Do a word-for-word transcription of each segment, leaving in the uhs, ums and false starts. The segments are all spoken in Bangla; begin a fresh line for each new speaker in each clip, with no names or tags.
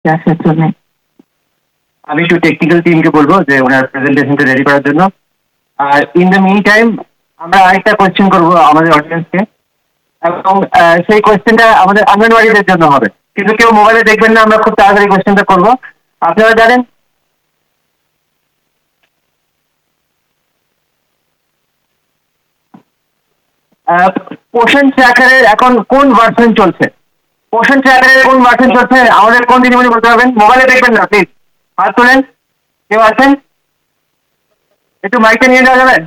আমি একটু টেকনিক্যাল টিমকে বলবো যে ওনার প্রেজেন্টেশনটা রেডি করার জন্য। আর ইন দ্য মিন টাইম আমরা আরেকটা কোয়েশ্চেন করবো আমাদের অডিয়েন্সকে, এবং সেই কোয়েশ্চেনটা আমাদের অঙ্গনওয়াড়িদের জন্য হবে, কিন্তু কেউ মোবাইলে দেখবেন না, আমরা খুব তাড়াতাড়ি কোয়েশ্চেনটা করবো। আপনারা জানেন পোষণ ট্র্যাকারের এখন কোন ভার্সন চলছে? পোষণ ট্র্যাকারের কোন ভার্সন চলছে আমাদের কোন দিদিমণি বলতে পারবেন? মোবাইলে দেখবেন না প্লিজ, হাত তোলেন। কেউ আছেন? একটু মাইকটা নিয়ে যাওয়া যাবে?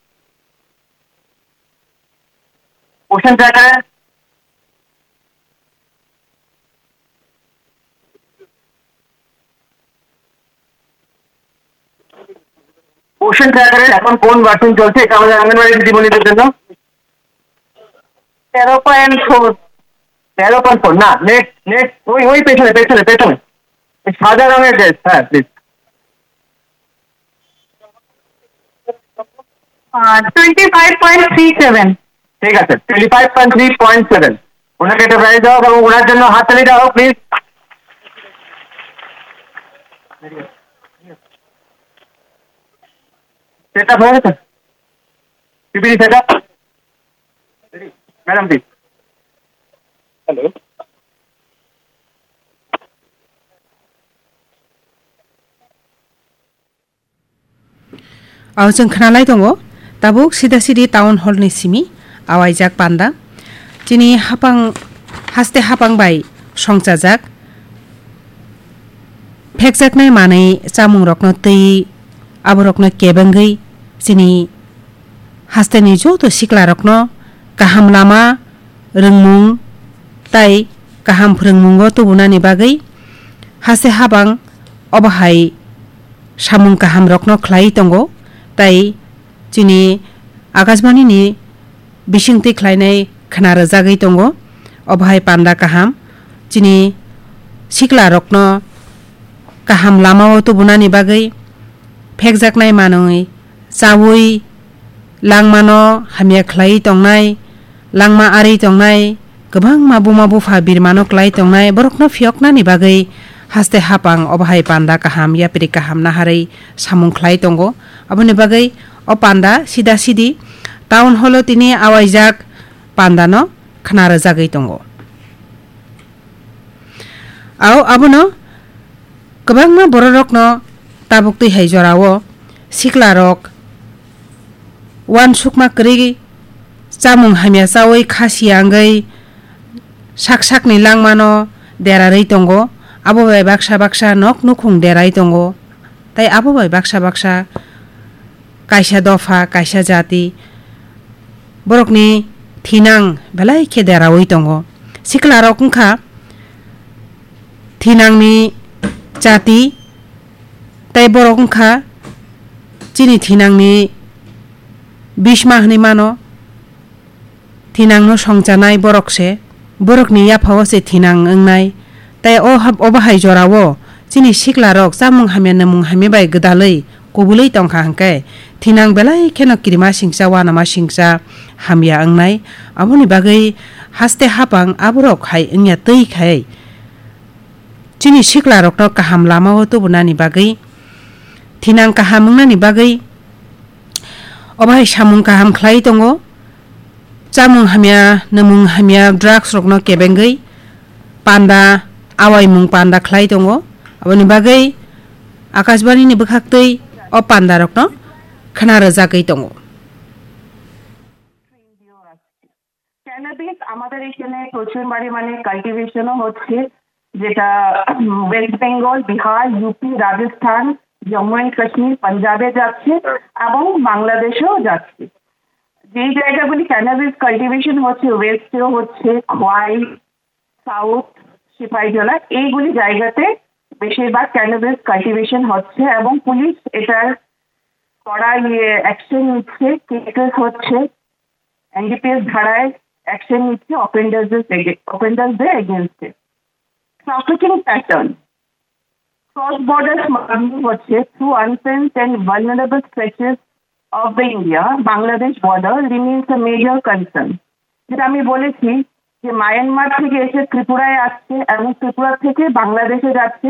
পোষণ ট্র্যাকারে পোষণ ট্র্যাকারের এখন কোন ভার্সন চলছে এটা আমাদের অঙ্গনওয়াড়ি দিদিমণিদের জন্য? তেরো পয়েন্ট ফোর। তেরো পয়েন্ট ফোর না, নেক্সট নেক্সট ওই ওই পেছনে পেছনে পেছনে সাদা রঙের ড্রেস, হ্যাঁ please. Twenty five point three seven. ঠিক আছে, twenty five point three point seven. ওনাকে একটা প্রাইজ দেওয়া হোক এবং ওনার জন্য হাততালি দেওয়া হোক প্লিজ। সেট আপ হয়ে গেছে? PPT set up? Madam please. Hello,
जों खोनालाय दङ दाबुक सिदा सिदि टाउन हलनि सिमि आवायजाक पान्दा जिनि हापां हास्ते हापां बाय संजाजाक फेकजाकनाय मानै जामुं रकनो तै आबो रकनो केबंगै जिनि हास्तेनि जतो सिक्ला रकनो गाहाम लामा रोंमुं ताई गाहाम फोरोंमुंगो तुबुनानि बागै हास्ते हाबां अबाहाय सामुं गाहाम रकनो ख्लाय दंगो ताई जिनि आकाशबाणीनि बिसिंथि ख्लायनाय खोनारोजागै दंगो अबाहाय पान्दा गाहाम जिनि सिक्ला रकनो गाहाम लामाव तुबुनानि बागै फेकजाकनाय मानै जावै लांमानो हामिया ख्लाय दंनाय लांमा आरि दंनाय गोबां माबु माबु फाबिर मानो ख्लाय दंनाय बरकनो फियकनानि बागै हास्ते हापां अबाहाय पान्दा गाहाम यापिरि गाहाम नाहारै सामुं ख्लाय दंगो aboni bagai o panda sida sidi town holo tini awaijak panda no khnara jagai tongo ao abono kwbangma borok no tabuk tui hai jorao sikla rok wan sukma kri chamung hamya chawai khasi angai sak sak ni langmano derarei tongo abo bai baksa baksa nok nukhung derai tongo tai abo bai baksa baksa kaisa dofa kaisa jati borokni thinang belai khe derawoi tongo sikla rok wngkha thinangni jati tai borok wngkha chini thinangni bishma hni mano thinangno songjanai borok se borokni yaphao se thinang wngnai tai o obahai jorao chini sikla rok chamung hamya namung hamya bai gdalei kubulei tongkha hangke thinang belai kheno kirima singsa wanama singsa hamya angnai aboni bagai haste hapang aborok hai engya tei khai chini sikla rokno kaham lama o tubunani bagai thinang kaham ngnani bagai obai samung kaham khlai tongo chamung hamya namung hamya drugs rokno kebengai panda awai mung panda khlai tongo aboni bagai akashbani ni bukhaktei o panda rokno khana rajagai tongo
cannabis আমাদের এখানে প্রচুর পরিমাণে কাল্টিভেশনও হচ্ছে, যেটা West Bengal, Bihar, UP, Rajasthan, Jammu and Kashmir, পাঞ্জাবে যাচ্ছে এবং বাংলাদেশেও যাচ্ছে। যেই জায়গাগুলি ক্যানাবিস কাল্টিভেশন হচ্ছে, ওয়েস্টেও হচ্ছে, খোয়াই, সাউথ, সিপাহীজলা, এইগুলি জায়গাতে বেশিরভাগ ক্যানাবিস কাল্টিভেশন হচ্ছে এবং পুলিশ এটার কড়া ইয়ে অ্যাকশন নিচ্ছে, কেস হচ্ছে, এনডিপিএস ধারায় অ্যাকশন নিচ্ছে অফেন্ডারদের অফেন্ডারদের এগেনস্টে। Trafficking pattern cross border smuggling হচ্ছে through আনফেন্সড and vulnerable stretches of the India Bangladesh border remains a major concern. যেটা আমি বলেছি যে মায়ানমার থেকে এসে ত্রিপুরায় আসছে এবং ত্রিপুরা থেকে বাংলাদেশে যাচ্ছে